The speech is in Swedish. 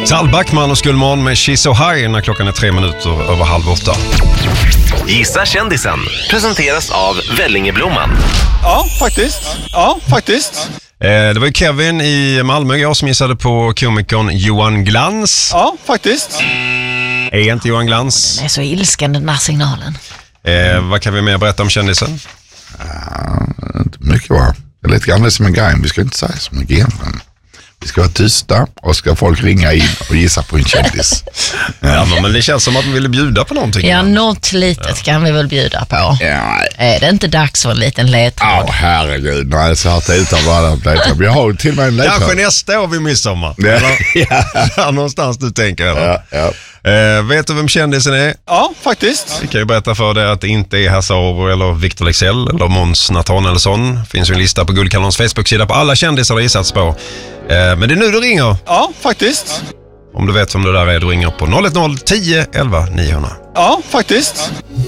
Tal Backman och Skulman med She's So High när klockan är 3 minuter över 7:30. Gissa kändisen presenteras av Vellingeblomman. Ja, faktiskt. Det var ju Kevin i Malmö jag som gissade på komikern Johan Glans. Ja, faktiskt. Är inte Johan Glans? Den är så ilsken den där signalen. Vad kan vi mer berätta om kändisen? Inte mycket va? Det är lite grann som en grej. Vi ska inte säga som en grej. Vi ska vara tysta och ska folk ringa in och gissa på en kändis. Ja, men det känns som att vi vill bjuda på någonting. Ja, något litet kan vi väl bjuda på. Ja. Är det inte dags för en liten ledtråd? Herregud. Nej, så här utan bara ledtråd. Vi har till och med en ledtråd. Kanske nästa år vid midsommar. Ja. Där någonstans du tänker. Eller? Ja. Vet du vem kändisen är? Ja, faktiskt. Vi kan ju berätta för dig att det inte är Hasse Aro eller Victor Leksell eller Måns Nathanaelsson. Det finns ju en lista på Guldkanalens Facebook-sida på alla kändisar det gissats på. Men det är nu du ringer. Ja, faktiskt. Om du vet vem det där är, du ringer på 010 11 900. Ja, faktiskt.